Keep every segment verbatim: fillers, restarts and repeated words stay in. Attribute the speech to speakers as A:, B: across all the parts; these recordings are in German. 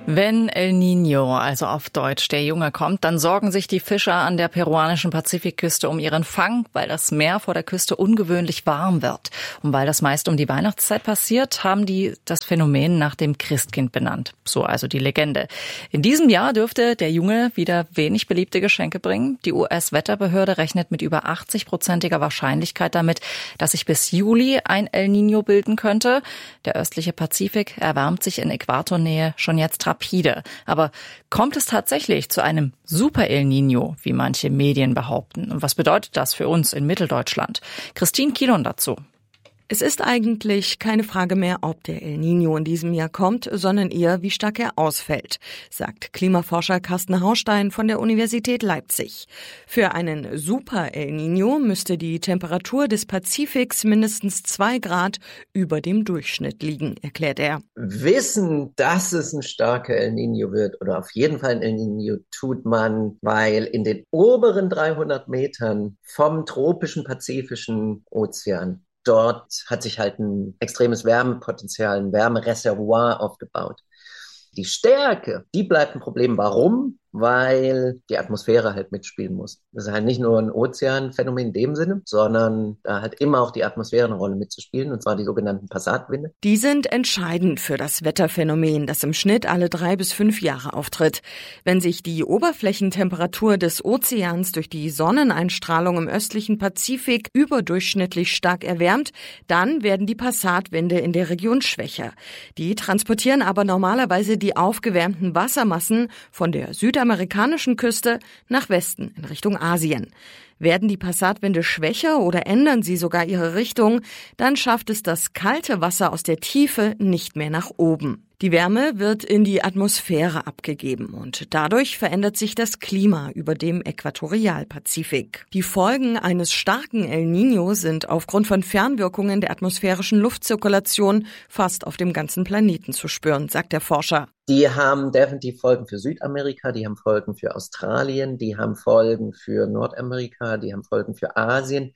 A: Wenn El Niño, also auf Deutsch der Junge, kommt, dann sorgen sich die Fischer an der peruanischen Pazifikküste um ihren Fang, weil das Meer vor der Küste ungewöhnlich warm wird. Und weil das meist um die Weihnachtszeit passiert, haben die das Phänomen nach dem Christkind benannt. So also die Legende. In diesem Jahr dürfte der Junge wieder wenig beliebte Geschenke bringen. Die U S-Wetterbehörde rechnet mit über achtzig-prozentiger Wahrscheinlichkeit damit, dass sich bis Juli ein El Niño bilden könnte. Der östliche Pazifik erwärmt sich in Äquatornähe schon jetzt rapide. Aber kommt es tatsächlich zu einem Super El Niño, wie manche Medien behaupten? Und was bedeutet das für uns in Mitteldeutschland? Christine Kilon dazu.
B: Es ist eigentlich keine Frage mehr, ob der El Niño in diesem Jahr kommt, sondern eher, wie stark er ausfällt, sagt Klimaforscher Carsten Haustein von der Universität Leipzig. Für einen Super El Niño müsste die Temperatur des Pazifiks mindestens zwei Grad über dem Durchschnitt liegen, erklärt er.
C: Wissen, dass es ein starker El Niño wird oder auf jeden Fall ein El Niño tut man, weil in den oberen dreihundert Metern vom tropischen Pazifischen Ozean dort hat sich halt ein extremes Wärmepotenzial, ein Wärmereservoir aufgebaut. Die Stärke, die bleibt ein Problem. Warum? Weil die Atmosphäre halt mitspielen muss. Das ist halt nicht nur ein Ozeanphänomen in dem Sinne, sondern da hat immer auch die Atmosphäre eine Rolle mitzuspielen, und zwar die sogenannten Passatwinde.
B: Die sind entscheidend für das Wetterphänomen, das im Schnitt alle drei bis fünf Jahre auftritt. Wenn sich die Oberflächentemperatur des Ozeans durch die Sonneneinstrahlung im östlichen Pazifik überdurchschnittlich stark erwärmt, dann werden die Passatwinde in der Region schwächer. Die transportieren aber normalerweise die aufgewärmten Wassermassen von der Südamerika amerikanischen Küste nach Westen in Richtung Asien. Werden die Passatwinde schwächer oder ändern sie sogar ihre Richtung, dann schafft es das kalte Wasser aus der Tiefe nicht mehr nach oben. Die Wärme wird in die Atmosphäre abgegeben und dadurch verändert sich das Klima über dem Äquatorialpazifik. Die Folgen eines starken El Niño sind aufgrund von Fernwirkungen der atmosphärischen Luftzirkulation fast auf dem ganzen Planeten zu spüren, sagt der Forscher.
C: Die haben definitiv Folgen für Südamerika, die haben Folgen für Australien, die haben Folgen für Nordamerika, die haben Folgen für Asien.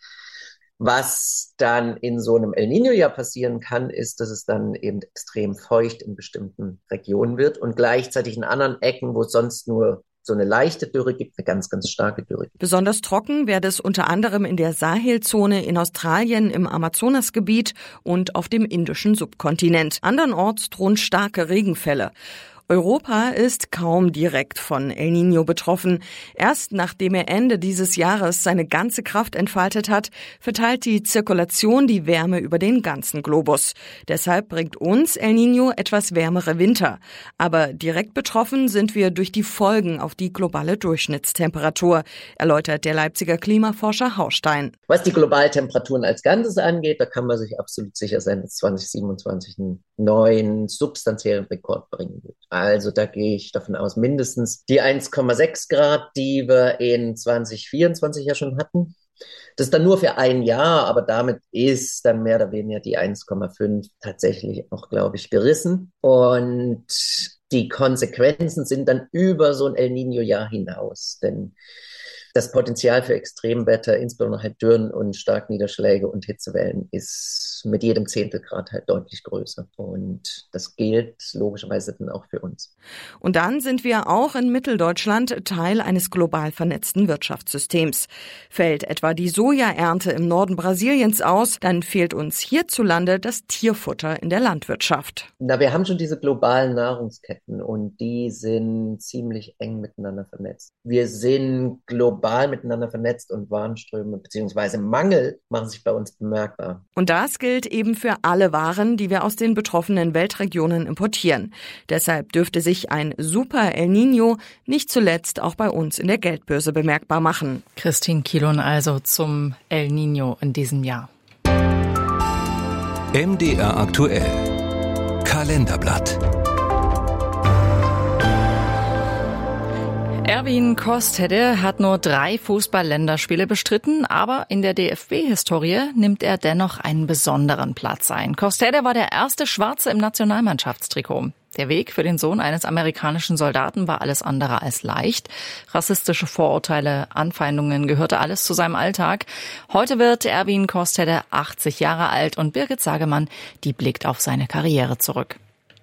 C: Was dann in so einem El Niño-Jahr passieren kann, ist, dass es dann eben extrem feucht in bestimmten Regionen wird und gleichzeitig in anderen Ecken, wo es sonst nur so eine leichte Dürre gibt, eine ganz, ganz starke Dürre.
B: Besonders trocken werde es unter anderem in der Sahelzone in Australien, im Amazonasgebiet und auf dem indischen Subkontinent. Andernorts drohen starke Regenfälle. Europa ist kaum direkt von El Niño betroffen. Erst nachdem er Ende dieses Jahres seine ganze Kraft entfaltet hat, verteilt die Zirkulation die Wärme über den ganzen Globus. Deshalb bringt uns El Niño etwas wärmere Winter. Aber direkt betroffen sind wir durch die Folgen auf die globale Durchschnittstemperatur, erläutert der Leipziger Klimaforscher Haustein.
C: Was die Globaltemperaturen als Ganzes angeht, da kann man sich absolut sicher sein, dass zwanzig siebenundzwanzig einen neuen substanziellen Rekord bringen wird. Also da gehe ich davon aus, mindestens die eins Komma sechs Grad, die wir in zwanzig vierundzwanzig ja schon hatten. Das ist dann nur für ein Jahr, aber damit ist dann mehr oder weniger die eins Komma fünf tatsächlich auch, glaube ich, gerissen. Und die Konsequenzen sind dann über so ein El Niño-Jahr hinaus, denn das Potenzial für Extremwetter, insbesondere halt Dürren und Starkniederschläge und Hitzewellen, ist mit jedem Zehntelgrad halt deutlich größer. Und das gilt logischerweise dann auch für uns.
B: Und dann sind wir auch in Mitteldeutschland Teil eines global vernetzten Wirtschaftssystems. Fällt etwa die Sojaernte im Norden Brasiliens aus, dann fehlt uns hierzulande das Tierfutter in der Landwirtschaft.
C: Na, wir haben schon diese globalen Nahrungsketten und die sind ziemlich eng miteinander vernetzt. Wir sind global global miteinander vernetzt und Warenströme bzw. Mangel machen sich bei uns bemerkbar.
B: Und das gilt eben für alle Waren, die wir aus den betroffenen Weltregionen importieren. Deshalb dürfte sich ein Super El Niño nicht zuletzt auch bei uns in der Geldbörse bemerkbar machen.
A: Christine Kilon also zum El Niño in diesem Jahr.
D: M D R aktuell. Kalenderblatt.
A: Erwin Kostede hat nur drei Fußball-Länderspiele bestritten, aber in der D F B-Historie nimmt er dennoch einen besonderen Platz ein. Kostede war der erste Schwarze im Nationalmannschaftstrikot. Der Weg für den Sohn eines amerikanischen Soldaten war alles andere als leicht. Rassistische Vorurteile, Anfeindungen gehörte alles zu seinem Alltag. Heute wird Erwin Kostede achtzig Jahre alt und Birgit Sagemann, die blickt auf seine Karriere zurück.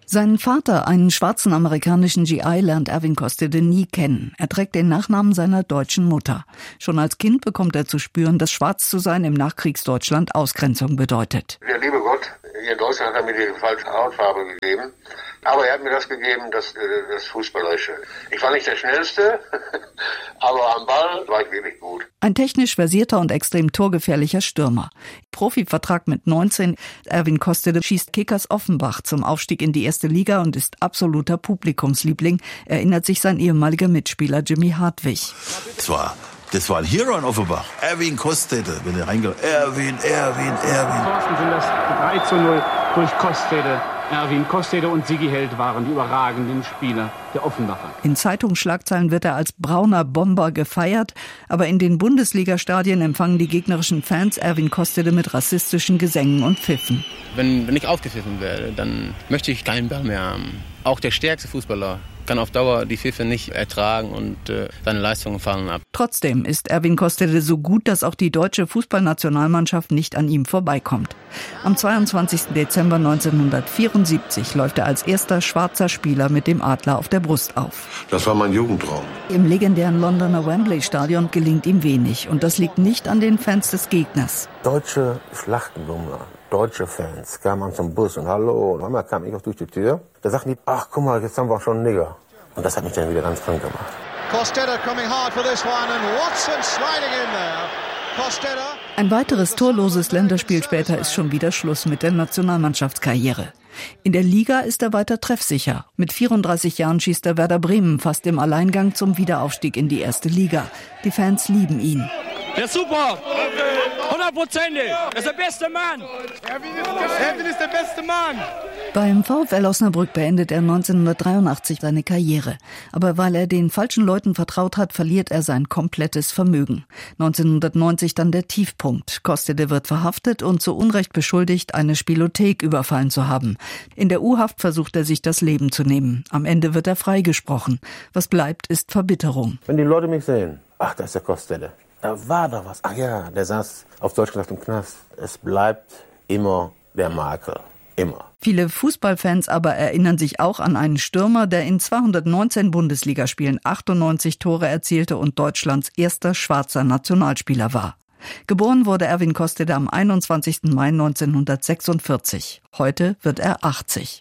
E: Seinen Vater, einen schwarzen amerikanischen G I, lernt Erwin Kostede nie kennen. Er trägt den Nachnamen seiner deutschen Mutter. Schon als Kind bekommt er zu spüren, dass schwarz zu sein im Nachkriegsdeutschland Ausgrenzung bedeutet.
F: Der liebe Gott, hier in Deutschland hat er mir die falsche Hautfarbe gegeben. Aber er hat mir das gegeben, das, das Fußballerische. Ich war nicht der Schnellste, aber am Ball war ich wirklich gut.
E: Ein technisch versierter und extrem torgefährlicher Stürmer. Profivertrag mit neunzehn. Erwin Kostede schießt Kickers Offenbach zum Aufstieg in die erste Liga und ist absoluter Publikumsliebling, erinnert sich sein ehemaliger Mitspieler Jimmy Hartwig.
G: Das war, das war ein Hero in Offenbach. Erwin Kostede, wenn er reingeht. Erwin, Erwin, Erwin.
H: Thorsten sind das drei zu null durch Kostede. Erwin Kostede und Sigi Held waren die überragenden Spieler der Offenbacher.
E: In Zeitungsschlagzeilen wird er als brauner Bomber gefeiert, aber in den Bundesliga-Stadien empfangen die gegnerischen Fans Erwin Kostede mit rassistischen Gesängen und Pfiffen.
I: Wenn, wenn ich aufgepfiffen werde, dann möchte ich keinen Ball mehr haben. Auch der stärkste Fußballer kann auf Dauer die Pfiffe nicht ertragen und äh, seine Leistungen fallen ab.
E: Trotzdem ist Erwin Kostede so gut, dass auch die deutsche Fußballnationalmannschaft nicht an ihm vorbeikommt. Am zweiundzwanzigsten Dezember neunzehnhundertvierundsiebzig läuft er als erster schwarzer Spieler mit dem Adler auf der Brust auf.
F: Das war mein Jugendtraum.
E: Im legendären Londoner Wembley-Stadion gelingt ihm wenig und das liegt nicht an den Fans des Gegners.
J: Deutsche Schlachtenbummler, deutsche Fans kamen an zum Bus und hallo, und einmal kam ich auch durch die Tür. Da sagten die, ach guck mal, jetzt haben wir auch schon einen Nigger. Und das hat mich dann wieder ganz krank gemacht.
K: Kostede coming hard for this one and Watson sliding in there. Kostede.
E: Ein weiteres torloses Länderspiel später ist schon wieder Schluss mit der Nationalmannschaftskarriere. In der Liga ist er weiter treffsicher. Mit vierunddreißig Jahren schießt er Werder Bremen fast im Alleingang zum Wiederaufstieg in die erste Liga. Die Fans lieben ihn.
L: Ja, super! hundertprozentig! Er ist der beste Mann! Erwin ist der beste Mann!
E: Beim VfL Osnabrück beendet er neunzehnhundertdreiundachtzig seine Karriere. Aber weil er den falschen Leuten vertraut hat, verliert er sein komplettes Vermögen. neunzehnhundertneunzig dann der Tiefpunkt. Kostede wird verhaftet und zu Unrecht beschuldigt, eine Spielothek überfallen zu haben. In der U-Haft versucht er sich das Leben zu nehmen. Am Ende wird er freigesprochen. Was bleibt, ist Verbitterung.
J: Wenn die Leute mich sehen, ach, da ist der Kostede. Da war doch was. Ach ja, der saß auf Deutsch gesagt im Knast. Es bleibt immer der Makel. Immer.
E: Viele Fußballfans aber erinnern sich auch an einen Stürmer, der in zweihundertneunzehn Bundesligaspielen achtundneunzig Tore erzielte und Deutschlands erster schwarzer Nationalspieler war. Geboren wurde Erwin Kostede am einundzwanzigsten Mai neunzehnhundertsechsundvierzig. Heute wird er achtzig.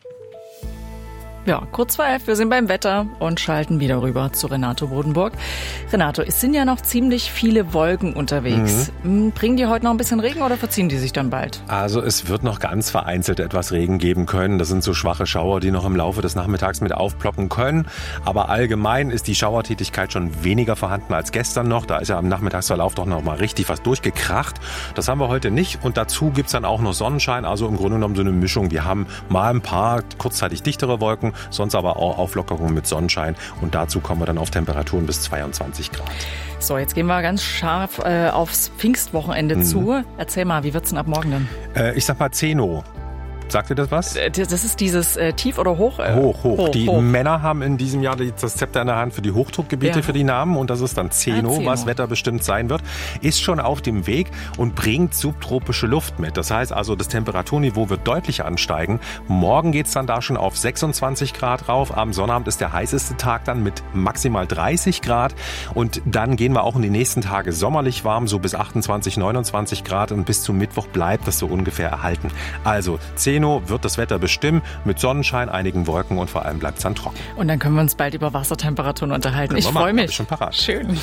A: Ja, kurz vor elf, wir sind beim Wetter und schalten wieder rüber zu Renato Bodenburg. Renato, es sind ja noch ziemlich viele Wolken unterwegs. Mhm. Bringen die heute noch ein bisschen Regen oder verziehen die sich dann bald?
M: Also es wird noch ganz vereinzelt etwas Regen geben können. Das sind so schwache Schauer, die noch im Laufe des Nachmittags mit aufploppen können. Aber allgemein ist die Schauertätigkeit schon weniger vorhanden als gestern noch. Da ist ja am Nachmittagsverlauf doch noch mal richtig was durchgekracht. Das haben wir heute nicht. Und dazu gibt's dann auch noch Sonnenschein. Also im Grunde genommen so eine Mischung. Wir haben mal ein paar kurzzeitig dichtere Wolken, sonst aber auch Auflockerungen mit Sonnenschein. Und dazu kommen wir dann auf Temperaturen bis zweiundzwanzig Grad.
A: So, jetzt gehen wir ganz scharf äh, aufs Pfingstwochenende mhm. zu. Erzähl mal, wie wird's denn ab morgen denn?
M: Äh, ich sag mal Zeno. Sagt ihr das was?
A: Das ist dieses äh, Tief oder Hoch? Äh,
M: hoch, hoch.
A: hoch.
M: Die
A: hoch.
M: Männer haben in diesem Jahr das Zepter in der Hand für die Hochdruckgebiete, ja. für die Namen. Und das ist dann Zeno, ah, Zeno, was wetterbestimmt sein wird. Ist schon auf dem Weg und bringt subtropische Luft mit. Das heißt also, das Temperaturniveau wird deutlich ansteigen. Morgen geht's dann da schon auf sechsundzwanzig Grad rauf. Am Sonnabend ist der heißeste Tag dann mit maximal dreißig Grad. Und dann gehen wir auch in die nächsten Tage sommerlich warm, so bis achtundzwanzig, neunundzwanzig Grad. Und bis zum Mittwoch bleibt das so ungefähr erhalten. Also Zeno wird das Wetter bestimmen, mit Sonnenschein, einigen Wolken und vor allem bleibt es dann trocken.
A: Und dann können wir uns bald über Wassertemperaturen unterhalten.
M: Können
A: ich freue mich.
M: Schon parat.
A: Schön.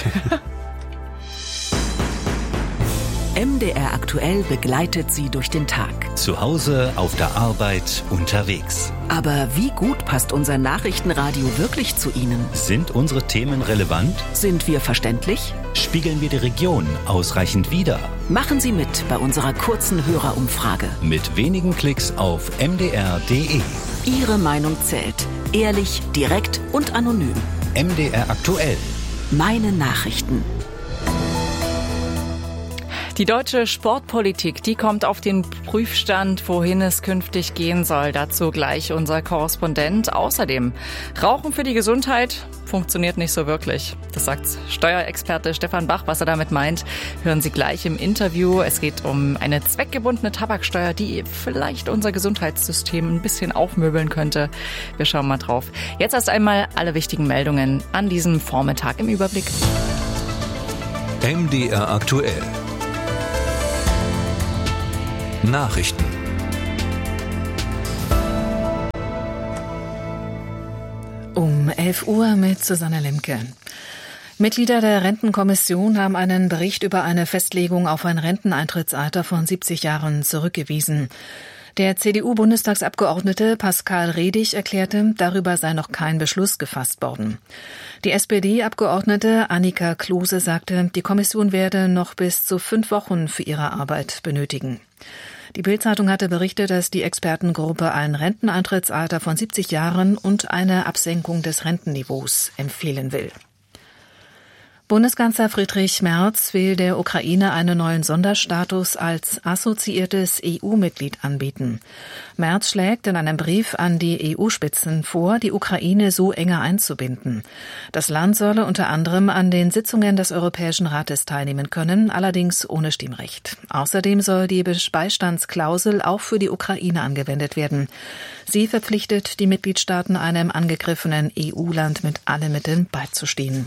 B: M D R aktuell begleitet Sie durch den Tag.
D: Zu Hause, auf der Arbeit, unterwegs.
B: Aber wie gut passt unser Nachrichtenradio wirklich zu Ihnen?
D: Sind unsere Themen relevant?
B: Sind wir verständlich?
D: Spiegeln wir die Region ausreichend wider?
B: Machen Sie mit bei unserer kurzen Hörerumfrage.
D: Mit wenigen Klicks auf m d r punkt d e.
B: Ihre Meinung zählt. Ehrlich, direkt und anonym.
D: M D R aktuell.
B: Meine Nachrichten.
A: Die deutsche Sportpolitik, die kommt auf den Prüfstand, wohin es künftig gehen soll. Dazu gleich unser Korrespondent. Außerdem, Rauchen für die Gesundheit funktioniert nicht so wirklich. Das sagt Steuerexperte Stefan Bach. Was er damit meint, hören Sie gleich im Interview. Es geht um eine zweckgebundene Tabaksteuer, die vielleicht unser Gesundheitssystem ein bisschen aufmöbeln könnte. Wir schauen mal drauf. Jetzt erst einmal alle wichtigen Meldungen an diesem Vormittag im Überblick.
D: M D R aktuell. Nachrichten.
N: Um elf Uhr mit Susanne Lemke. Mitglieder der Rentenkommission haben einen Bericht über eine Festlegung auf ein Renteneintrittsalter von siebzig Jahren zurückgewiesen. Der C D U-Bundestagsabgeordnete Pascal Redig erklärte, darüber sei noch kein Beschluss gefasst worden. Die S P D-Abgeordnete Annika Klose sagte, die Kommission werde noch bis zu fünf Wochen für ihre Arbeit benötigen. Die Bild-Zeitung hatte berichtet, dass die Expertengruppe ein Renteneintrittsalter von siebzig Jahren und eine Absenkung des Rentenniveaus empfehlen will. Bundeskanzler Friedrich Merz will der Ukraine einen neuen Sonderstatus als assoziiertes E U-Mitglied anbieten. Merz schlägt in einem Brief an die E U-Spitzen vor, die Ukraine so enger einzubinden. Das Land solle unter anderem an den Sitzungen des Europäischen Rates teilnehmen können, allerdings ohne Stimmrecht. Außerdem soll die Beistandsklausel auch für die Ukraine angewendet werden. Sie verpflichtet die Mitgliedstaaten, einem angegriffenen E U-Land mit allen Mitteln beizustehen.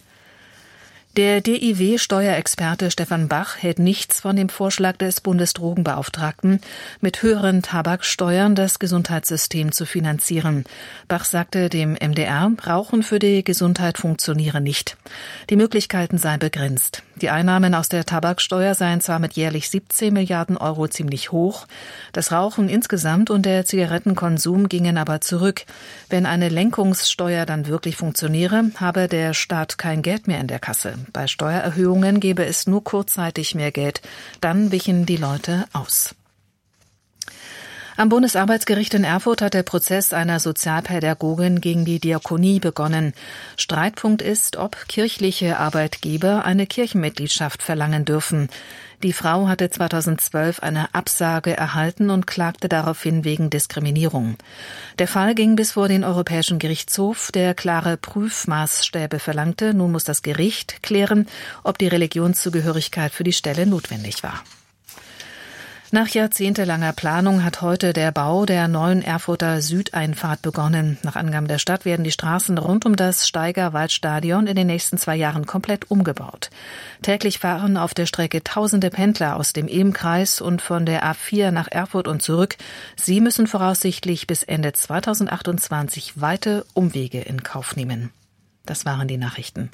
N: Der D I W-Steuerexperte Stefan Bach hält nichts von dem Vorschlag des Bundesdrogenbeauftragten, mit höheren Tabaksteuern das Gesundheitssystem zu finanzieren. Bach sagte dem M D R, Rauchen für die Gesundheit funktioniere nicht. Die Möglichkeiten seien begrenzt. Die Einnahmen aus der Tabaksteuer seien zwar mit jährlich siebzehn Milliarden Euro ziemlich hoch, das Rauchen insgesamt und der Zigarettenkonsum gingen aber zurück. Wenn eine Lenkungssteuer dann wirklich funktioniere, habe der Staat kein Geld mehr in der Kasse. Bei Steuererhöhungen gäbe es nur kurzzeitig mehr Geld, dann wichen die Leute aus. Am Bundesarbeitsgericht in Erfurt hat der Prozess einer Sozialpädagogin gegen die Diakonie begonnen. Streitpunkt ist, ob kirchliche Arbeitgeber eine Kirchenmitgliedschaft verlangen dürfen. Die Frau hatte zweitausendzwölf eine Absage erhalten und klagte daraufhin wegen Diskriminierung. Der Fall ging bis vor den Europäischen Gerichtshof, der klare Prüfmaßstäbe verlangte. Nun muss das Gericht klären, ob die Religionszugehörigkeit für die Stelle notwendig war. Nach jahrzehntelanger Planung hat heute der Bau der neuen Erfurter Südeinfahrt begonnen. Nach Angaben der Stadt werden die Straßen rund um das Steigerwaldstadion in den nächsten zwei Jahren komplett umgebaut. Täglich fahren auf der Strecke tausende Pendler aus dem Ilm-Kreis und von der A vier nach Erfurt und zurück. Sie müssen voraussichtlich bis Ende zweitausendachtundzwanzig weite Umwege in Kauf nehmen. Das waren die Nachrichten.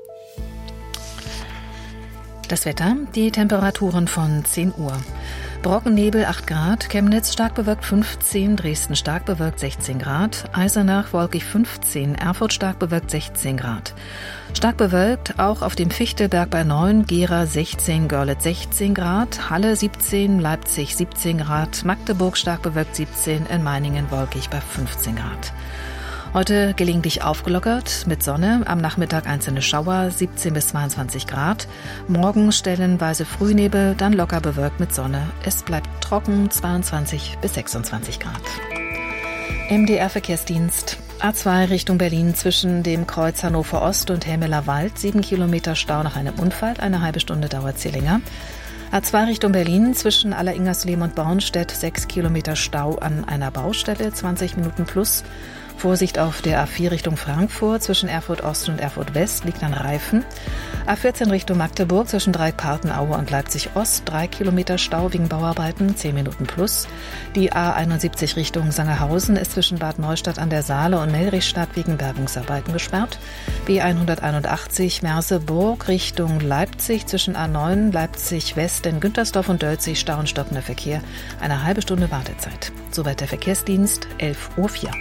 N: Das Wetter, die Temperaturen von zehn Uhr. Brockennebel acht Grad, Chemnitz stark bewölkt fünfzehn, Dresden stark bewölkt sechzehn Grad, Eisenach wolkig fünfzehn, Erfurt stark bewölkt sechzehn Grad. Stark bewölkt auch auf dem Fichtelberg bei neun, Gera sechzehn, Görlitz sechzehn Grad, Halle siebzehn, Leipzig siebzehn Grad, Magdeburg stark bewölkt siebzehn, in Meiningen wolkig bei fünfzehn Grad. Heute gelegentlich aufgelockert mit Sonne, am Nachmittag einzelne Schauer, siebzehn bis zweiundzwanzig Grad. Morgen stellenweise Frühnebel, dann locker bewölkt mit Sonne. Es bleibt trocken, zweiundzwanzig bis sechsundzwanzig Grad. M D R-Verkehrsdienst. A zwei Richtung Berlin zwischen dem Kreuz Hannover Ost und Helmeler Wald. Sieben Kilometer Stau nach einem Unfall, eine halbe Stunde dauert sie länger. A zwei Richtung Berlin zwischen Alleringersleben und Bornstedt. Sechs Kilometer Stau an einer Baustelle, zwanzig Minuten plus. Vorsicht auf der A vier Richtung Frankfurt, zwischen Erfurt Ost und Erfurt West liegt ein Reifen. A vierzehn Richtung Magdeburg, zwischen Dreieckpartenaue und Leipzig Ost, drei Kilometer Stau wegen Bauarbeiten, zehn Minuten plus. Die A einundsiebzig Richtung Sangerhausen ist zwischen Bad Neustadt an der Saale und Melrichstadt wegen Bergungsarbeiten gesperrt. B hunderteinundachtzig Merseburg Richtung Leipzig, zwischen A neun Leipzig West in Güntersdorf und Dölzig Stau und stockender Verkehr, eine halbe Stunde Wartezeit. Soweit der Verkehrsdienst, elf Uhr vier.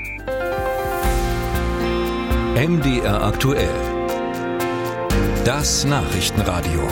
D: M D R aktuell. Das Nachrichtenradio.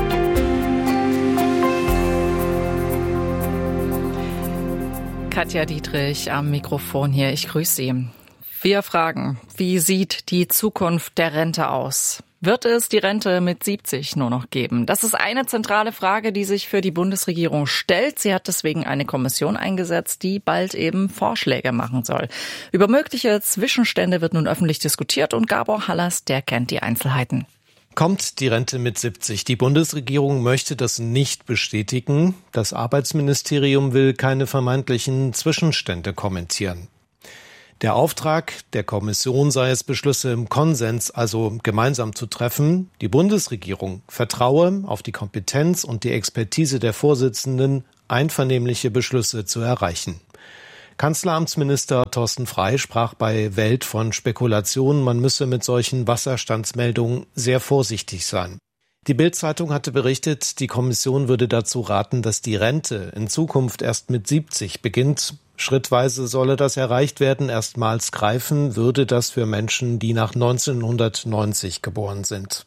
A: Katja Dietrich am Mikrofon hier. Ich grüße Sie. Wir fragen, wie sieht die Zukunft der Rente aus? Wird es die Rente mit siebzig nur noch geben? Das ist eine zentrale Frage, die sich für die Bundesregierung stellt. Sie hat deswegen eine Kommission eingesetzt, die bald eben Vorschläge machen soll. Über mögliche Zwischenstände wird nun öffentlich diskutiert und Gabor Hallas, der kennt die Einzelheiten.
O: Kommt die Rente mit siebzig? Die Bundesregierung möchte das nicht bestätigen. Das Arbeitsministerium will keine vermeintlichen Zwischenstände kommentieren. Der Auftrag der Kommission sei es, Beschlüsse im Konsens, also gemeinsam zu treffen. Die Bundesregierung vertraue auf die Kompetenz und die Expertise der Vorsitzenden, einvernehmliche Beschlüsse zu erreichen. Kanzleramtsminister Thorsten Frey sprach bei Welt von Spekulationen, man müsse mit solchen Wasserstandsmeldungen sehr vorsichtig sein. Die Bild-Zeitung hatte berichtet, die Kommission würde dazu raten, dass die Rente in Zukunft erst mit siebzig beginnt. Schrittweise solle das erreicht werden. Erstmals greifen würde das für Menschen, die nach neunzehnhundertneunzig geboren sind.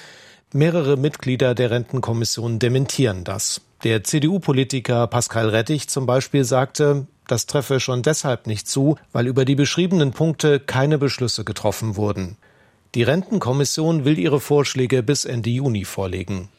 O: Mehrere Mitglieder der Rentenkommission dementieren das. Der C D U-Politiker Pascal Rettich zum Beispiel sagte, das treffe schon deshalb nicht zu, weil über die beschriebenen Punkte keine Beschlüsse getroffen wurden. Die Rentenkommission will ihre Vorschläge bis Ende Juni vorlegen.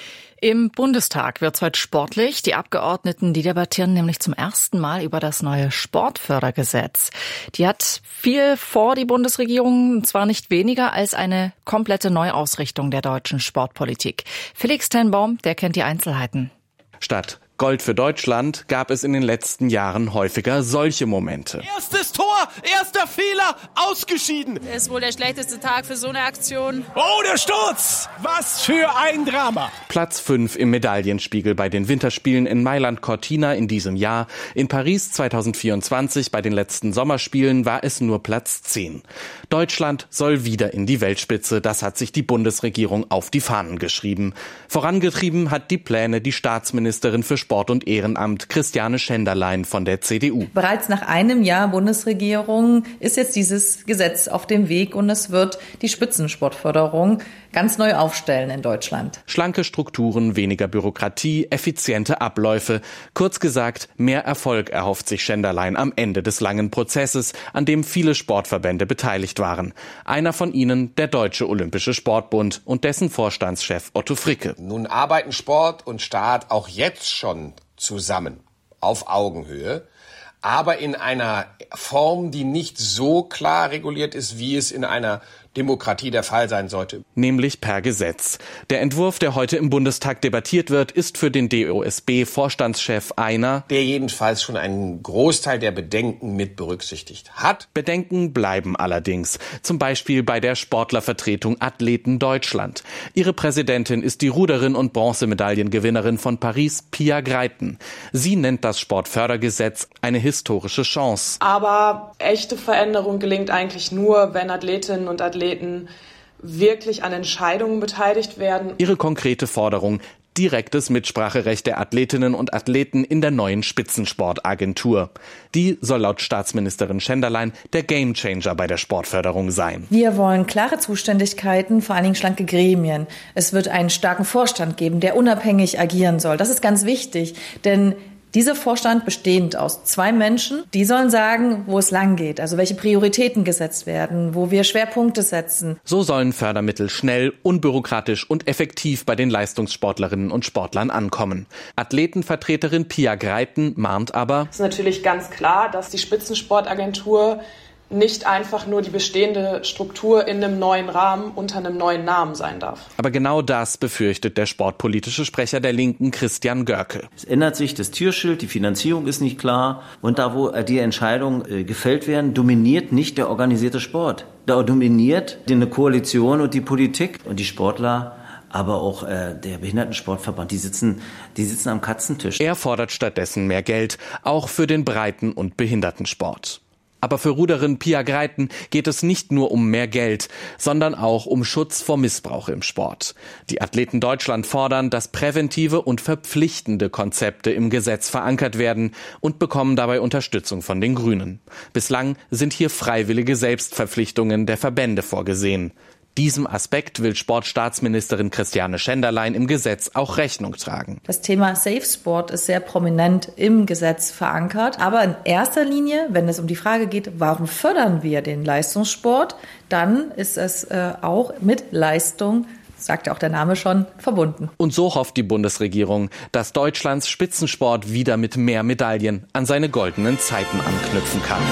A: Im Bundestag wird's heute sportlich. Die Abgeordneten, die debattieren nämlich zum ersten Mal über das neue Sportfördergesetz. Die hat viel vor, die Bundesregierung, und zwar nicht weniger als eine komplette Neuausrichtung der deutschen Sportpolitik. Felix Tenbaum, der kennt die Einzelheiten.
P: Statt Gold für Deutschland gab es in den letzten Jahren häufiger solche Momente.
L: Erstes Tor, erster Fehler, ausgeschieden.
Q: Das ist wohl der schlechteste Tag für so eine Aktion.
L: Oh, der Sturz! Was für ein Drama!
P: Platz fünf im Medaillenspiegel bei den Winterspielen in Mailand-Cortina in diesem Jahr. In Paris zweitausendvierundzwanzig bei den letzten Sommerspielen war es nur Platz zehn. Deutschland soll wieder in die Weltspitze. Das hat sich die Bundesregierung auf die Fahnen geschrieben. Vorangetrieben hat die Pläne die Staatsministerin für Sport und Ehrenamt Christiane Schenderlein von der C D U.
R: Bereits nach einem Jahr Bundesregierung ist jetzt dieses Gesetz auf dem Weg und es wird die Spitzensportförderung ganz neu aufstellen in Deutschland.
P: Schlanke Strukturen, weniger Bürokratie, effiziente Abläufe. Kurz gesagt, mehr Erfolg erhofft sich Schenderlein am Ende des langen Prozesses, an dem viele Sportverbände beteiligt waren. Einer von ihnen der Deutsche Olympische Sportbund und dessen Vorstandschef Otto Fricke.
S: Nun arbeiten Sport und Staat auch jetzt schon zusammen, auf Augenhöhe, aber in einer Form, die nicht so klar reguliert ist, wie es in einer Demokratie der Fall sein sollte.
P: Nämlich per Gesetz. Der Entwurf, der heute im Bundestag debattiert wird, ist für den D O S B-Vorstandschef einer,
S: der jedenfalls schon einen Großteil der Bedenken mit berücksichtigt hat.
P: Bedenken bleiben allerdings. Zum Beispiel bei der Sportlervertretung Athleten Deutschland. Ihre Präsidentin ist die Ruderin und Bronzemedaillengewinnerin von Paris, Pia Greiten. Sie nennt das Sportfördergesetz eine historische Chance.
T: Aber echte Veränderung gelingt eigentlich nur, wenn Athletinnen und Athleten wirklich an Entscheidungen beteiligt werden.
P: Ihre konkrete Forderung: direktes Mitspracherecht der Athletinnen und Athleten in der neuen Spitzensportagentur. Die soll laut Staatsministerin Schenderlein der Gamechanger bei der Sportförderung sein.
R: Wir wollen klare Zuständigkeiten, vor allen Dingen schlanke Gremien. Es wird einen starken Vorstand geben, der unabhängig agieren soll. Das ist ganz wichtig, denn dieser Vorstand bestehend aus zwei Menschen, die sollen sagen, wo es lang geht, also welche Prioritäten gesetzt werden, wo wir Schwerpunkte setzen.
P: So sollen Fördermittel schnell, unbürokratisch und effektiv bei den Leistungssportlerinnen und Sportlern ankommen. Athletenvertreterin Pia Greiten mahnt aber:
T: Es ist natürlich ganz klar, dass die Spitzensportagentur nicht einfach nur die bestehende Struktur in einem neuen Rahmen unter einem neuen Namen sein darf.
P: Aber genau das befürchtet der sportpolitische Sprecher der Linken, Christian Görke.
U: Es ändert sich das Türschild, die Finanzierung ist nicht klar und da, wo die Entscheidungen äh, gefällt werden, dominiert nicht der organisierte Sport. Da dominiert eine Koalition und die Politik und die Sportler. Aber auch äh, der Behindertensportverband, die sitzen, die sitzen am Katzentisch.
P: Er fordert stattdessen mehr Geld, auch für den Breiten- und Behindertensport. Aber für Ruderin Pia Greiten geht es nicht nur um mehr Geld, sondern auch um Schutz vor Missbrauch im Sport. Die Athleten Deutschland fordern, dass präventive und verpflichtende Konzepte im Gesetz verankert werden und bekommen dabei Unterstützung von den Grünen. Bislang sind hier freiwillige Selbstverpflichtungen der Verbände vorgesehen. Diesem Aspekt will Sportstaatsministerin Christiane Schenderlein im Gesetz auch Rechnung tragen.
R: Das Thema Safe Sport ist sehr prominent im Gesetz verankert. Aber in erster Linie, wenn es um die Frage geht, warum fördern wir den Leistungssport, dann ist es äh, auch mit Leistung, sagt ja auch der Name schon, verbunden.
P: Und so hofft die Bundesregierung, dass Deutschlands Spitzensport wieder mit mehr Medaillen an seine goldenen Zeiten anknüpfen kann.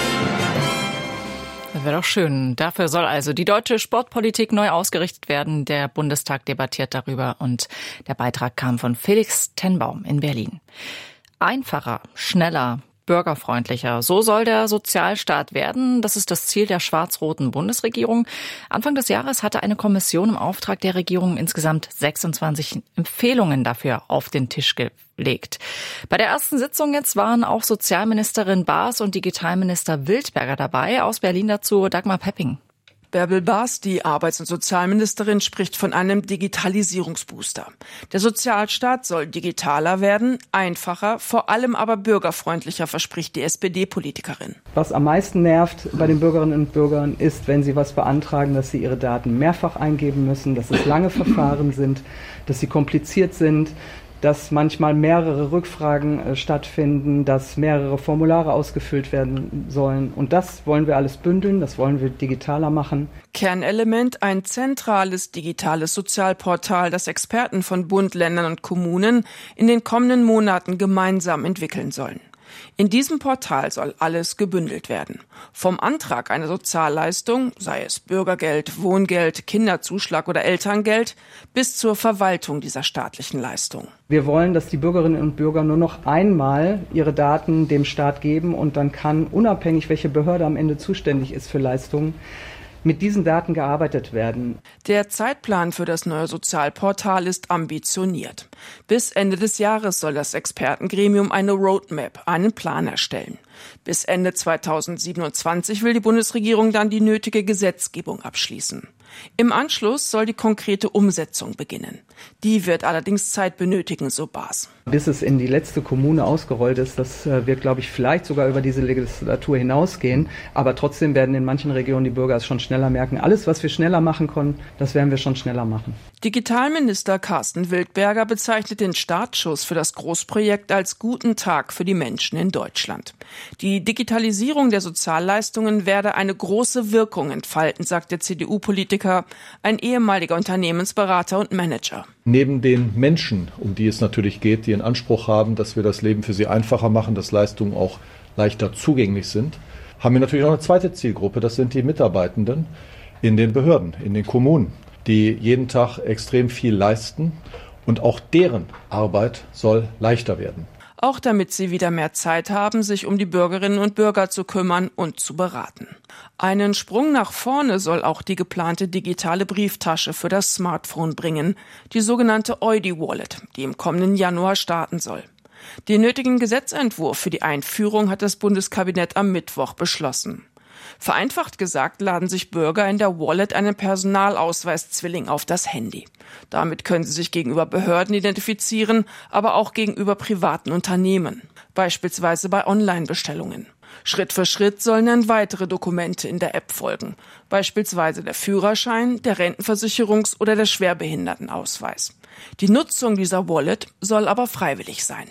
A: Das wäre doch schön. Dafür soll also die deutsche Sportpolitik neu ausgerichtet werden. Der Bundestag debattiert darüber und der Beitrag kam von Felix Tenbaum in Berlin. Einfacher, schneller, bürgerfreundlicher. So soll der Sozialstaat werden. Das ist das Ziel der schwarz-roten Bundesregierung. Anfang des Jahres hatte eine Kommission im Auftrag der Regierung insgesamt sechsundzwanzig Empfehlungen dafür auf den Tisch gelegt. Bei der ersten Sitzung jetzt waren auch Sozialministerin Baas und Digitalminister Wildberger dabei. Aus Berlin dazu Dagmar Pepping.
C: Bärbel Baas, die Arbeits- und Sozialministerin, spricht von einem Digitalisierungsbooster. Der Sozialstaat soll digitaler werden, einfacher, vor allem aber bürgerfreundlicher, verspricht die S P D-Politikerin.
V: Was am meisten nervt bei den Bürgerinnen und Bürgern ist, wenn sie was beantragen, dass sie ihre Daten mehrfach eingeben müssen, dass es lange Verfahren sind, dass sie kompliziert sind, dass manchmal mehrere Rückfragen äh, stattfinden, dass mehrere Formulare ausgefüllt werden sollen. Und das wollen wir alles bündeln, das wollen wir digitaler machen.
C: Kernelement ein zentrales digitales Sozialportal, das Experten von Bund, Ländern und Kommunen in den kommenden Monaten gemeinsam entwickeln sollen. In diesem Portal soll alles gebündelt werden. Vom Antrag einer Sozialleistung, sei es Bürgergeld, Wohngeld, Kinderzuschlag oder Elterngeld, bis zur Verwaltung dieser staatlichen Leistung.
V: Wir wollen, dass die Bürgerinnen und Bürger nur noch einmal ihre Daten dem Staat geben und dann kann, unabhängig welche Behörde am Ende zuständig ist für Leistungen, mit diesen Daten gearbeitet werden.
C: Der Zeitplan für das neue Sozialportal ist ambitioniert. Bis Ende des Jahres soll das Expertengremium eine Roadmap, einen Plan erstellen. Bis Ende zweitausendsiebenundzwanzig will die Bundesregierung dann die nötige Gesetzgebung abschließen. Im Anschluss soll die konkrete Umsetzung beginnen. Die wird allerdings Zeit benötigen, so Baas.
V: Bis es in die letzte Kommune ausgerollt ist, das wird, glaube ich, vielleicht sogar über diese Legislatur hinausgehen. Aber trotzdem werden in manchen Regionen die Bürger es schon schneller merken. Alles, was wir schneller machen können, das werden wir schon schneller machen.
C: Digitalminister Carsten Wildberger bezeichnet den Startschuss für das Großprojekt als guten Tag für die Menschen in Deutschland. Die Digitalisierung der Sozialleistungen werde eine große Wirkung entfalten, sagt der C D U-Politiker, ein ehemaliger Unternehmensberater und Manager.
W: Neben den Menschen, um die es natürlich geht, die in Anspruch haben, dass wir das Leben für sie einfacher machen, dass Leistungen auch leichter zugänglich sind, haben wir natürlich noch eine zweite Zielgruppe, das sind die Mitarbeitenden in den Behörden, in den Kommunen, die jeden Tag extrem viel leisten und auch deren Arbeit soll leichter werden.
C: Auch damit sie wieder mehr Zeit haben, sich um die Bürgerinnen und Bürger zu kümmern und zu beraten. Einen Sprung nach vorne soll auch die geplante digitale Brieftasche für das Smartphone bringen, die sogenannte Eudi-Wallet, die im kommenden Januar starten soll. Den nötigen Gesetzentwurf für die Einführung hat das Bundeskabinett am Mittwoch beschlossen. Vereinfacht gesagt laden sich Bürger in der Wallet einen Personalausweiszwilling auf das Handy. Damit können sie sich gegenüber Behörden identifizieren, aber auch gegenüber privaten Unternehmen, beispielsweise bei Online-Bestellungen. Schritt für Schritt sollen dann weitere Dokumente in der App folgen, beispielsweise der Führerschein, der Rentenversicherungs- oder der Schwerbehindertenausweis. Die Nutzung dieser Wallet soll aber freiwillig sein.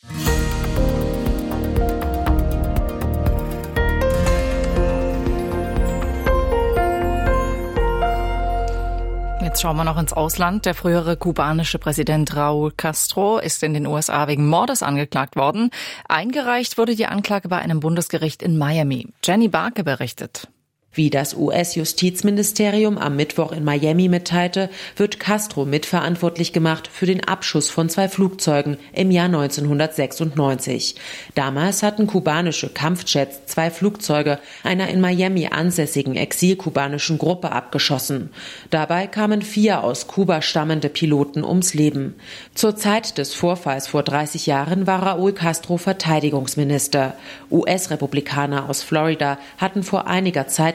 A: Jetzt schauen wir noch ins Ausland. Der frühere kubanische Präsident Raúl Castro ist in den U S A wegen Mordes angeklagt worden. Eingereicht wurde die Anklage bei einem Bundesgericht in Miami. Jenny Barke berichtet.
X: Wie das U S-Justizministerium am Mittwoch in Miami mitteilte, wird Castro mitverantwortlich gemacht für den Abschuss von zwei Flugzeugen im Jahr neunzehnhundertsechsundneunzig. Damals hatten kubanische Kampfjets zwei Flugzeuge einer in Miami ansässigen exilkubanischen Gruppe abgeschossen. Dabei kamen vier aus Kuba stammende Piloten ums Leben. Zur Zeit des Vorfalls vor dreißig Jahren war Raúl Castro Verteidigungsminister. U S-Republikaner aus Florida hatten vor einiger Zeit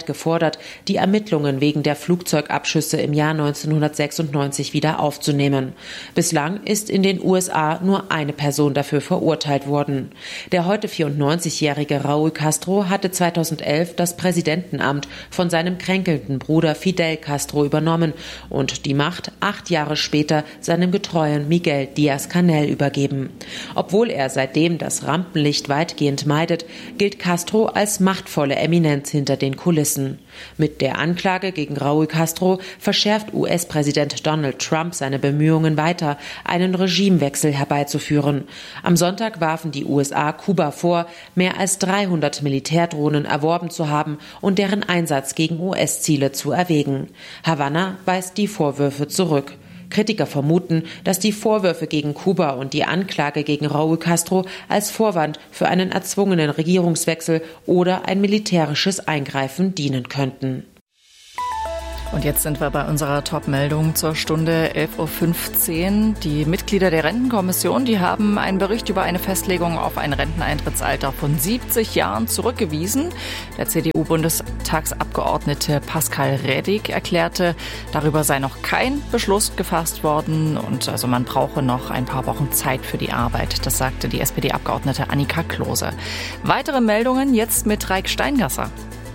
X: Zeit gefordert, die Ermittlungen wegen der Flugzeugabschüsse im Jahr neunzehnhundertsechsundneunzig wieder aufzunehmen. Bislang ist in den U S A nur eine Person dafür verurteilt worden. Der heute vierundneunzigjährige Raúl Castro hatte zweitausendelf das Präsidentenamt von seinem kränkelnden Bruder Fidel Castro übernommen und die Macht acht Jahre später seinem getreuen Miguel Díaz-Canel übergeben. Obwohl er seitdem das Rampenlicht weitgehend meidet, gilt Castro als machtvolle Eminenz hinter den Kulissen. Mit der Anklage gegen Raúl Castro verschärft U S-Präsident Donald Trump seine Bemühungen weiter, einen Regimewechsel herbeizuführen. Am Sonntag warfen die U S A Kuba vor, mehr als dreihundert Militärdrohnen erworben zu haben und deren Einsatz gegen U S-Ziele zu erwägen. Havanna weist die Vorwürfe zurück. Kritiker vermuten, dass die Vorwürfe gegen Kuba und die Anklage gegen Raúl Castro als Vorwand für einen erzwungenen Regierungswechsel oder ein militärisches Eingreifen dienen könnten.
A: Und jetzt sind wir bei unserer Top-Meldung zur Stunde elf Uhr fünfzehn. Die Mitglieder der Rentenkommission, die haben einen Bericht über eine Festlegung auf ein Renteneintrittsalter von siebzig Jahren zurückgewiesen. Der C D U-Bundestagsabgeordnete Pascal Reddig erklärte, darüber sei noch kein Beschluss gefasst worden und also man brauche noch ein paar Wochen Zeit für die Arbeit. Das sagte die S P D-Abgeordnete Annika Klose. Weitere Meldungen jetzt mit Raik Steingasser.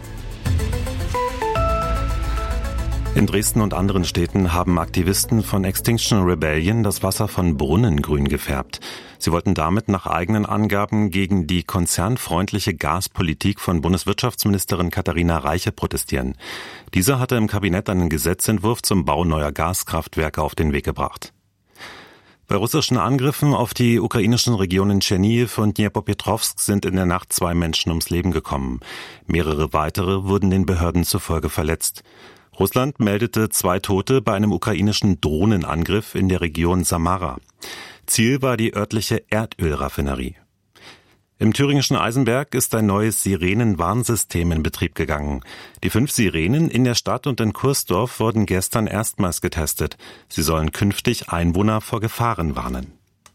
F: In Dresden und anderen Städten haben Aktivisten von Extinction Rebellion das Wasser von Brunnen grün gefärbt. Sie wollten damit nach eigenen Angaben gegen die konzernfreundliche Gaspolitik von Bundeswirtschaftsministerin Katharina Reiche protestieren. Diese hatte im Kabinett einen Gesetzentwurf zum Bau neuer Gaskraftwerke auf den Weg gebracht. Bei russischen Angriffen auf die ukrainischen Regionen Tschernihiw und Dnipropetrovsk sind in der Nacht zwei Menschen ums Leben gekommen. Mehrere weitere wurden den Behörden zufolge verletzt. Russland meldete zwei Tote bei einem ukrainischen Drohnenangriff in der Region Samara. Ziel war die örtliche Erdölraffinerie. Im thüringischen Eisenberg ist ein neues Sirenenwarnsystem in Betrieb gegangen. Die fünf Sirenen in der Stadt und in Kursdorf wurden gestern erstmals getestet. Sie sollen künftig Einwohner vor Gefahren warnen.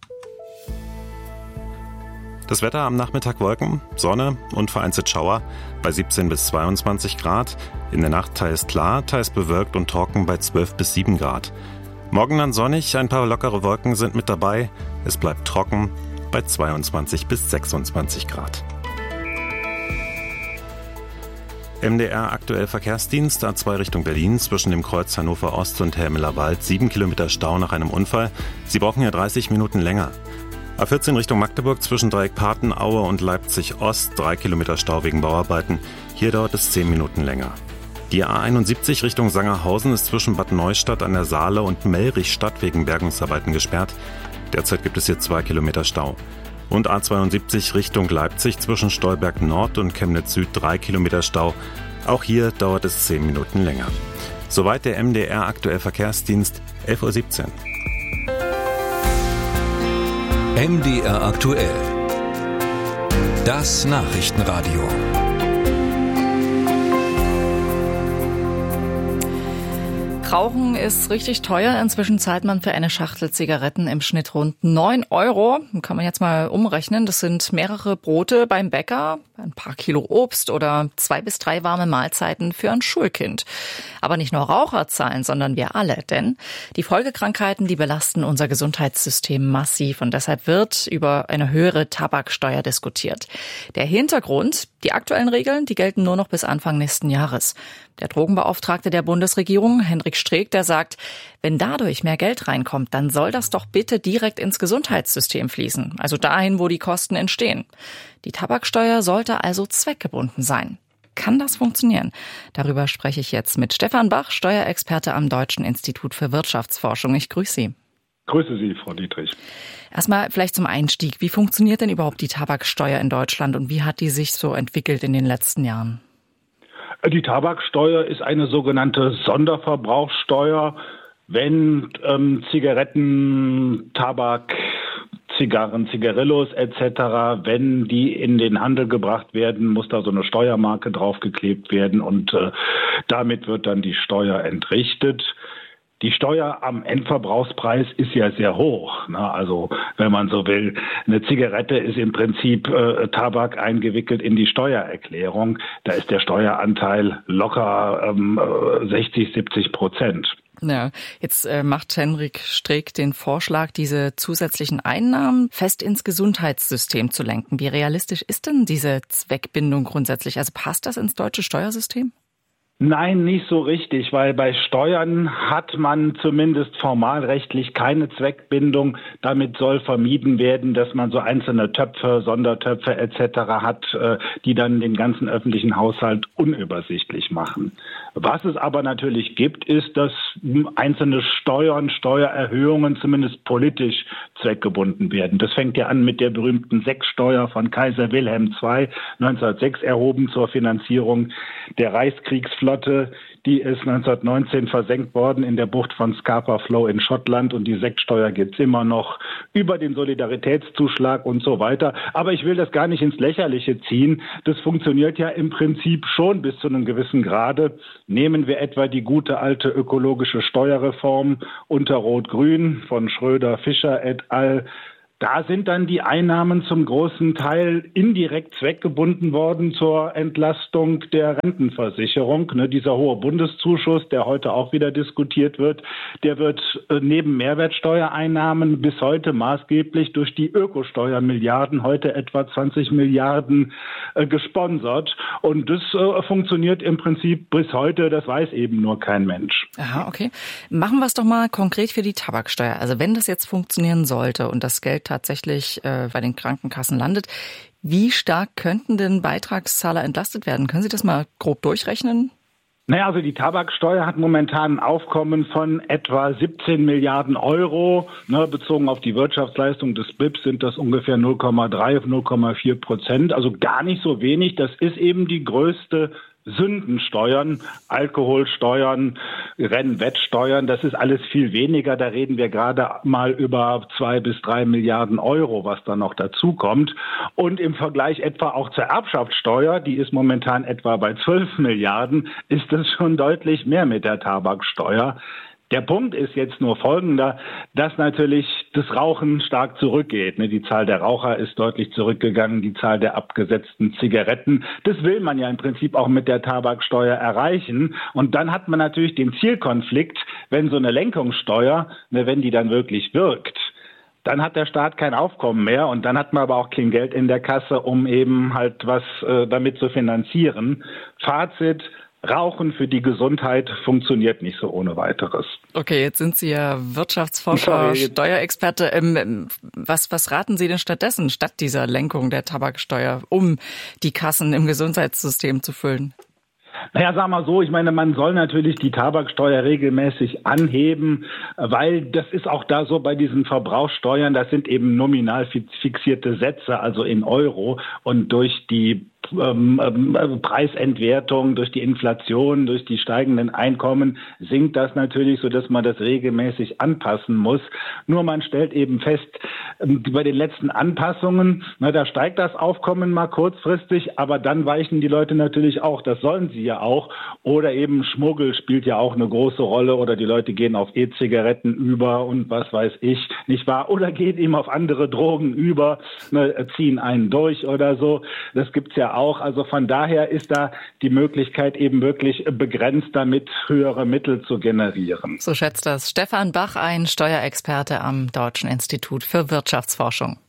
F: Das Wetter am Nachmittag Wolken, Sonne und vereinzelt Schauer bei siebzehn bis zweiundzwanzig Grad. In der Nacht teils klar, teils bewölkt und trocken bei zwölf bis sieben Grad. Morgen dann sonnig, ein paar lockere Wolken sind mit dabei. Es bleibt trocken bei zweiundzwanzig bis sechsundzwanzig Grad. M D R aktuell Verkehrsdienst, A zwei Richtung Berlin, zwischen dem Kreuz Hannover Ost und Helmeler Wald, sieben Kilometer Stau nach einem Unfall. Sie brauchen ja dreißig Minuten länger. A vierzehn Richtung Magdeburg zwischen Dreieck Patenaue und Leipzig Ost, drei Kilometer Stau wegen Bauarbeiten. Hier dauert es zehn Minuten länger. Die A einundsiebzig Richtung Sangerhausen ist zwischen Bad Neustadt an der Saale und Mellrichstadt wegen Bergungsarbeiten gesperrt. Derzeit gibt es hier zwei Kilometer Stau. Und A zweiundsiebzig Richtung Leipzig zwischen Stolberg Nord und Chemnitz Süd drei Kilometer Stau. Auch hier dauert es zehn Minuten länger. Soweit der M D R aktuell Verkehrsdienst, elf Uhr siebzehn.
D: M D R aktuell. Das Nachrichtenradio.
A: Rauchen ist richtig teuer. Inzwischen zahlt man für eine Schachtel Zigaretten im Schnitt rund neun Euro. Kann man jetzt mal umrechnen. Das sind mehrere Brote beim Bäcker, ein paar Kilo Obst oder zwei bis drei warme Mahlzeiten für ein Schulkind. Aber nicht nur Raucher zahlen, sondern wir alle. Denn die Folgekrankheiten, die belasten unser Gesundheitssystem massiv. Und deshalb wird über eine höhere Tabaksteuer diskutiert. Der Hintergrund, die aktuellen Regeln, die gelten nur noch bis Anfang nächsten Jahres. Der Drogenbeauftragte der Bundesregierung, Hendrik Streeck, der sagt, wenn dadurch mehr Geld reinkommt, dann soll das doch bitte direkt ins Gesundheitssystem fließen, also dahin, wo die Kosten entstehen. Die Tabaksteuer sollte also zweckgebunden sein. Kann das funktionieren? Darüber spreche ich jetzt mit Stefan Bach, Steuerexperte am Deutschen Institut für Wirtschaftsforschung. Ich grüße Sie.
G: Grüße Sie, Frau Dietrich.
A: Erstmal vielleicht zum Einstieg. Wie funktioniert denn überhaupt die Tabaksteuer in Deutschland und wie hat die sich so entwickelt in den letzten Jahren?
G: Die Tabaksteuer ist eine sogenannte Sonderverbrauchssteuer, wenn ähm, Zigaretten, Tabak, Zigarren, Zigarillos et cetera, wenn die in den Handel gebracht werden, muss da so eine Steuermarke draufgeklebt werden und äh, damit wird dann die Steuer entrichtet. Die Steuer am Endverbrauchspreis ist ja sehr hoch. Ne? Also wenn man so will, eine Zigarette ist im Prinzip äh, Tabak eingewickelt in die Steuererklärung. Da ist der Steueranteil locker ähm, sechzig, siebzig Prozent.
A: Ja, jetzt äh, macht Henrik Streeck den Vorschlag, diese zusätzlichen Einnahmen fest ins Gesundheitssystem zu lenken. Wie realistisch ist denn diese Zweckbindung grundsätzlich? Also passt das ins deutsche Steuersystem?
G: Nein, nicht so richtig, weil bei Steuern hat man zumindest formalrechtlich keine Zweckbindung. Damit soll vermieden werden, dass man so einzelne Töpfe, Sondertöpfe et cetera hat, die dann den ganzen öffentlichen Haushalt unübersichtlich machen. Was es aber natürlich gibt, ist, dass einzelne Steuern, Steuererhöhungen zumindest politisch zweckgebunden werden. Das fängt ja an mit der berühmten Sechssteuer von Kaiser Wilhelm der Zweite neunzehnhundertsechs erhoben zur Finanzierung der Reichskriegsflotte. Die ist neunzehnhundertneunzehn versenkt worden in der Bucht von Scapa Flow in Schottland und die Sektsteuer gibt's immer noch über den Solidaritätszuschlag und so weiter. Aber ich will das gar nicht ins Lächerliche ziehen. Das funktioniert ja im Prinzip schon bis zu einem gewissen Grade. Nehmen wir etwa die gute alte ökologische Steuerreform unter Rot-Grün von Schröder, Fischer et al. Da sind dann die Einnahmen zum großen Teil indirekt zweckgebunden worden zur Entlastung der Rentenversicherung. Ne, dieser hohe Bundeszuschuss, der heute auch wieder diskutiert wird, der wird äh, neben Mehrwertsteuereinnahmen bis heute maßgeblich durch die Ökosteuermilliarden, heute etwa zwanzig Milliarden, äh, gesponsert. Und das äh, funktioniert im Prinzip bis heute, das weiß eben nur kein Mensch.
A: Aha, okay. Machen wir es doch mal konkret für die Tabaksteuer. Also wenn das jetzt funktionieren sollte und das Geld tatsächlich äh, bei den Krankenkassen landet, wie stark könnten denn Beitragszahler entlastet werden? Können Sie das mal grob durchrechnen?
G: Naja, also die Tabaksteuer hat momentan ein Aufkommen von etwa siebzehn Milliarden Euro. Ne, bezogen auf die Wirtschaftsleistung des B I P sind das ungefähr null Komma drei, null Komma vier Prozent. Also gar nicht so wenig. Das ist eben die größte Sündensteuern, Alkoholsteuern, Rennwettsteuern, das ist alles viel weniger. Da reden wir gerade mal über zwei bis drei Milliarden Euro, was da noch dazu kommt. Und im Vergleich etwa auch zur Erbschaftssteuer, die ist momentan etwa bei zwölf Milliarden, ist das schon deutlich mehr mit der Tabaksteuer. Der Punkt ist jetzt nur folgender, dass natürlich das Rauchen stark zurückgeht. Die Zahl der Raucher ist deutlich zurückgegangen, die Zahl der abgesetzten Zigaretten. Das will man ja im Prinzip auch mit der Tabaksteuer erreichen. Und dann hat man natürlich den Zielkonflikt, wenn so eine Lenkungssteuer, wenn die dann wirklich wirkt, dann hat der Staat kein Aufkommen mehr und dann hat man aber auch kein Geld in der Kasse, um eben halt was äh, damit zu finanzieren. Fazit: Rauchen für die Gesundheit funktioniert nicht so ohne weiteres.
A: Okay, jetzt sind Sie ja Wirtschaftsforscher, Sorry. Steuerexperte. Ähm, was, was raten Sie denn stattdessen, statt dieser Lenkung der Tabaksteuer, um die Kassen im Gesundheitssystem zu füllen?
G: Naja, sag mal so, ich meine, man soll natürlich die Tabaksteuer regelmäßig anheben, weil das ist auch da so bei diesen Verbrauchssteuern, das sind eben nominal fixierte Sätze, also in Euro, und durch die Ähm, ähm, Preisentwertung, durch die Inflation, durch die steigenden Einkommen sinkt das natürlich, so dass man das regelmäßig anpassen muss. Nur man stellt eben fest, ähm, bei den letzten Anpassungen, na, da steigt das Aufkommen mal kurzfristig, aber dann weichen die Leute natürlich auch, das sollen sie ja auch, oder eben Schmuggel spielt ja auch eine große Rolle, oder die Leute gehen auf E-Zigaretten über und was weiß ich, nicht wahr? Oder gehen eben auf andere Drogen über, ne, ziehen einen durch oder so. Das gibt's ja auch. Also von daher ist da die Möglichkeit eben wirklich begrenzt, damit höhere Mittel zu generieren.
A: So schätzt das Stefan Bach, ein Steuerexperte am Deutschen Institut für Wirtschaftsforschung.